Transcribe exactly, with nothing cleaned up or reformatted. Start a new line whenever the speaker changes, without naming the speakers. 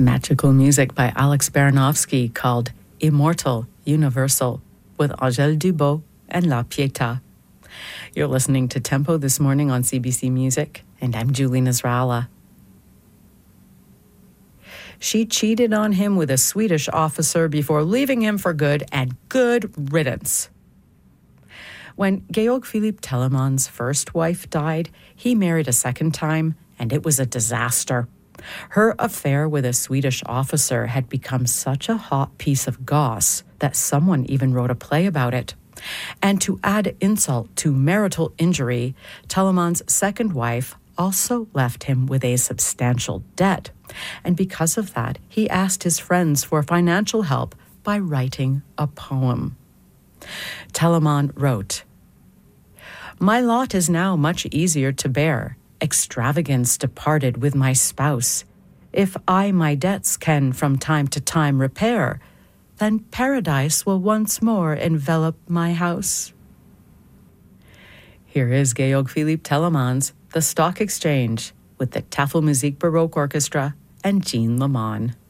Magical music by Alex Baranovsky called Immortal Universal with Angèle Dubot and La Pietà. You're listening to Tempo this morning on C B C Music, and I'm Julie Nasrallah. She cheated on him with a Swedish officer before leaving him for good, and good riddance. When Georg Philipp Telemann's first wife died, he married a second time, and it was a disaster. Her affair with a Swedish officer had become such a hot piece of goss that someone even wrote a play about it. And to add insult to marital injury, Telemann's second wife also left him with a substantial debt. And because of that, he asked his friends for financial help by writing a poem. Telemann wrote, "My lot is now much easier to bear. Extravagance departed with my spouse. If I my debts can from time to time repair, then paradise will once more envelop my house." Here is Georg Philipp Telemann's The Stock Exchange with the Tafelmusik Baroque Orchestra and Jean Lamont.